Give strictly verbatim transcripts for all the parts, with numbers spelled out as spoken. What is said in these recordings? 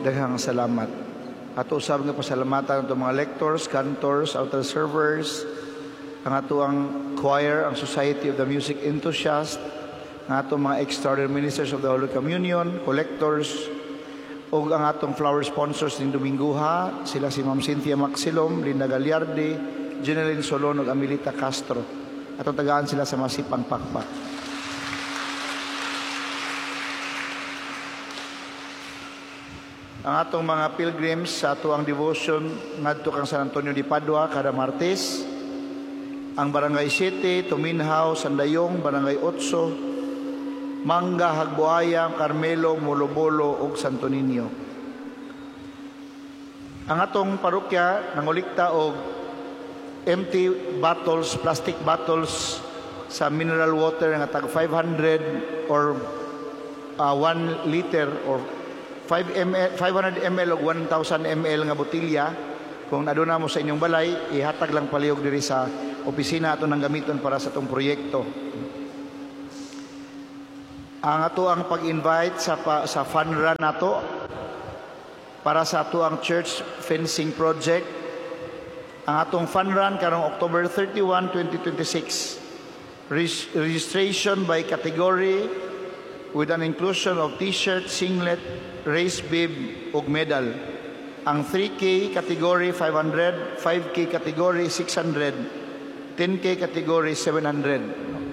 daghang salamat. At usab nga pasalamatan ang mga lectors, cantors, altar servers, ang ato ang choir, ang Society of the Music Enthusiasts, ang atong mga extraordinary ministers of the Holy Communion, collectors, o ang atong flower sponsors ng Dominguha, sila si Ma'am Cynthia Maxilom, Linda Gagliardi, Jeneline Solon, ug Amelita Castro. At tagaan sila sa masipang pakpak. Ang atong mga pilgrims sa ato ang devotion ngadto kang San Antonio de Padua kada Martes, ang Barangay City, Tuminhaw, Sandayong, Barangay Otso, Manga, Hagbuayang, Carmelo, Molobolo ug Santo Niño. Ang atong parokya nangulikta og empty bottles, plastic bottles sa mineral water nga tag five hundred or uh, one liter or five hundred milliliters o one thousand milliliters nga botilya. Kung aduna mo sa inyong balay, ihatag lang palihog diri sa opisina ato nang gamiton para sa itong proyekto. Ang ato ang pag-invite sa, pa, sa fun run nato para sa ato ang church fencing project. Ang atong fun run karong October thirty-first, twenty twenty-six. Registration by category with an inclusion of t-shirt, singlet, race bib ug medal. Ang three K category five hundred, five K category six hundred, ten K category seven hundred.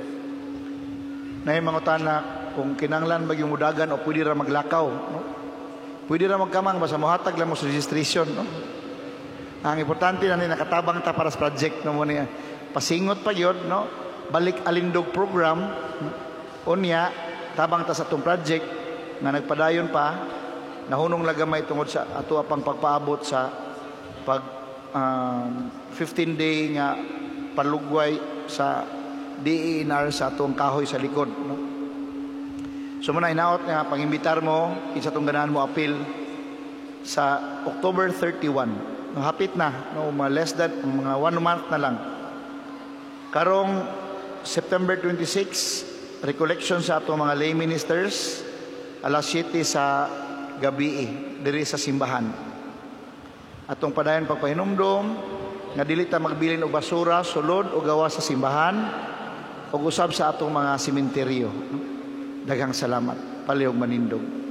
Nay mangutana kung kinanglan magyong mudagan o pwede ra maglakaw, no? Pwede ra magkamang basta mohatag lang mo sa registration, no? Ang importante na ni nakatabang ta para sa project no mo niya. Pasingot pa gyud, no? Balik alindog program unya tabang ta sa atong project nga nagpadayon pa nahunong lagamay tungod sa ato pang pagpaabot sa pag um, fifteen day nga palugway sa D E N R sa atong kahoy sa likod, no? So muna inaot nga pangimbitar mo isa tong ganahan mo appeal sa October thirty-first. No, hapit na, no, mga less than mga one month na lang. Karong September twenty-sixth, recollection sa atong mga lay ministers alas siyete sa gabi diri sa simbahan. Atong padayon pagpahinumdom nga dili ta magbilin og basura sulod o gawa sa simbahan ug usab sa atong mga sementeryo. Daghang salamat. Palihog manindog.